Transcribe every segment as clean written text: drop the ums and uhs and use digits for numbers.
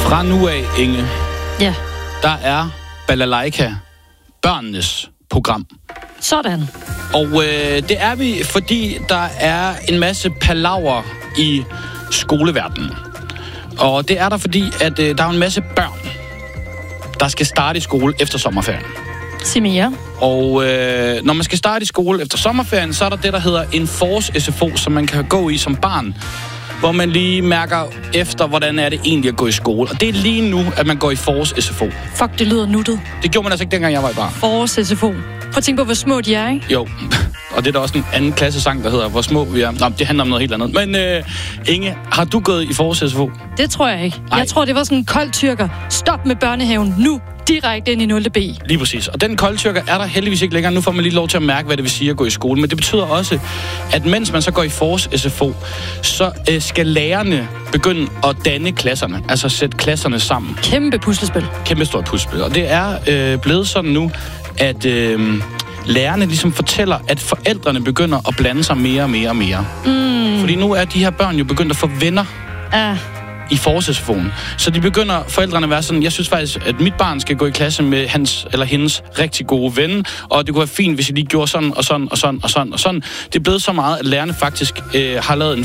Fra nu af, Inge, Ja, der er Balalaika børnenes program. sådan. Og det er vi, fordi der er en masse palaver i skoleverdenen. Og det er der, fordi at der er en masse børn, der skal starte i skole efter sommerferien. Sig mere. Og når man skal starte i skole efter sommerferien, så er der det, der hedder en forårs-SFO, som man kan gå i som barn, hvor man lige mærker efter, hvordan er det egentlig at gå i skole. Og det er lige nu, at man går i forårs-SFO. Fuck, det lyder nuttet. Det gjorde man altså ikke, dengang jeg var i barn. Forårs-SFO. Prøv at tænke på, hvor små de er, ikke? Jo, og det er der også en anden klassesang, der hedder Hvor små vi er. Nå, det handler om noget helt andet. Men Inge, har du gået i forårs-SFO? Det tror jeg ikke. Ej. Jeg tror, det var sådan en kold tyrker. Stop med børnehaven nu. Direkte ind i 0. B. Lige præcis. Og den kolde tyrker er der heldigvis ikke længere. Nu får man lige lov til at mærke, hvad det vil sige at gå i skole. Men det betyder også, at mens man så går i forårs-SFO, så skal lærerne begynde at danne klasserne. Altså sætte klasserne sammen. Kæmpe puslespil. Kæmpe stort puslespil. Og det er blevet sådan nu, at lærerne ligesom fortæller, at forældrene begynder at blande sig mere og mere og mere. Fordi nu er de her børn jo begyndt at få venner i forårs-SFO'en. Så de begynder, forældrene at være sådan, jeg synes faktisk, at mit barn skal gå i klasse med hans eller hendes rigtig gode ven, og det kunne være fint, hvis I lige gjorde sådan og sådan og sådan og sådan og sådan. Det er blevet så meget, at lærerne faktisk har lavet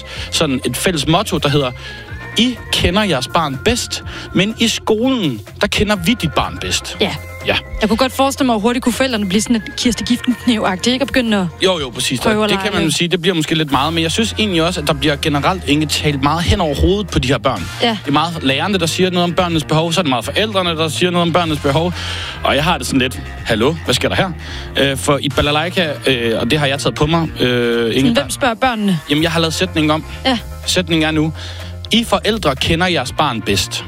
et fælles motto, der hedder: I kender jeres barn bedst, men i skolen, der kender vi dit barn bedst. Ja. Ja. Jeg kunne godt forestille mig, hvor hurtigt kunne forældrene blive sådan et Kirste Giftenkniv-agtigt, ikke? Og begynde at... Jo, præcis. Det kan man jo sige, det bliver måske lidt meget, men jeg synes egentlig også, at der bliver generelt ikke talt meget hen over hovedet på de her børn. Ja. Det er meget lærerne, der siger noget om børnenes behov, så er det meget forældrene, der siger noget om børnenes behov. Og jeg har det sådan lidt, hallo, hvad sker der her? For i Balalaika, og det har jeg taget på mig... Hvem spørger børnene? Jamen, jeg har lavet sætningen om. Ja. Sætningen er nu: I forældre kender jeres barn bedst.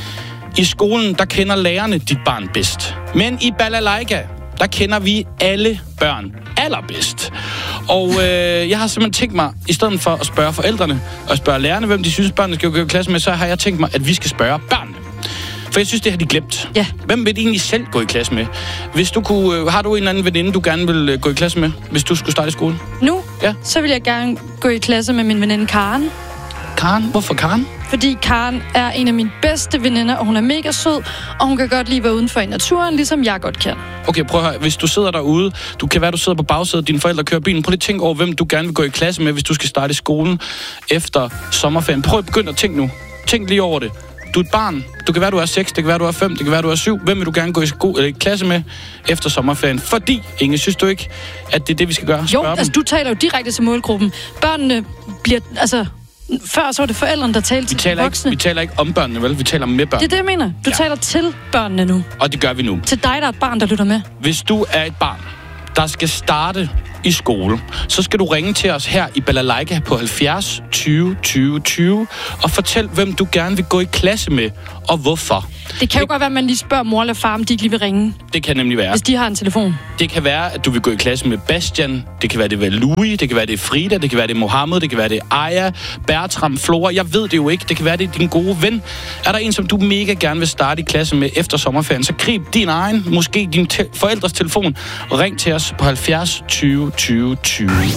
I skolen, der kender lærerne dit barn bedst. Men i Balalaika, der kender vi alle børn allerbedst. Og jeg har simpelthen tænkt mig, i stedet for at spørge forældrene og spørge lærerne, hvem de synes, børnene skal gå i klasse med, så har jeg tænkt mig, at vi skal spørge børnene. For jeg synes, det har de glemt. Ja. Hvem vil de egentlig selv gå i klasse med? Hvis du kunne, har du en eller anden veninde, du gerne vil gå i klasse med, hvis du skulle starte i skole? Nu? Ja. Så vil jeg gerne gå i klasse med min veninde Karen. Karen? Hvorfor Karen? Fordi Karen er en af mine bedste veninder, og hun er mega sød, og hun kan godt lide at være udenfor i naturen, ligesom jeg godt kan. Okay, prøv at høre. Hvis du sidder derude, du sidder på bagsædet, dine forældre kører bilen. Prøv lige at tænke over, hvem du gerne vil gå i klasse med, hvis du skal starte i skolen efter sommerferien. Prøv at begynde at tænke nu. Tænk lige over det. Du er et barn. Du kan være, du er 6, det kan være, du er 5, det kan være, du er 7. Hvem vil du gerne gå i klasse med efter sommerferien? Fordi, Inge, synes du ikke, at det er det, vi skal gøre? Jo, altså du taler jo direkte til målgruppen. Børnene bliver, altså... Før så var det forældrene, der talte til voksne. Vi taler ikke om børnene, vel? Vi taler med børn. Det er det, jeg mener. Du taler til børnene nu. Og det gør vi nu. Til dig, der er et barn, der lytter med. Hvis du er et barn, der skal starte i skole, så skal du ringe til os her i Balalaika på 70 20 20 20 og fortæl, hvem du gerne vil gå i klasse med, og hvorfor. Det kan jo godt være, at man lige spørger mor eller far, om de ikke lige vil ringe. Det kan nemlig være. Hvis de har en telefon. Det kan være, at du vil gå i klasse med Bastian. Det kan være, det er Louis. Det kan være, det er Frida. Det kan være, det er Mohammed. Det kan være, det er Aya, Bertram, Flora. Jeg ved det jo ikke. Det kan være, det er din gode ven. Er der en, som du mega gerne vil starte i klasse med efter sommerferien, så grib din egen, måske din forældres telefon, og ring til os på 70 20 20 20.